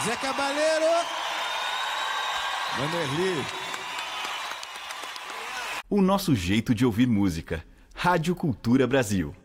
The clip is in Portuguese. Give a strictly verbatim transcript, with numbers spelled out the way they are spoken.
Zé Cabaleiro! Vanderly! O nosso jeito de ouvir música. Rádio Cultura Brasil.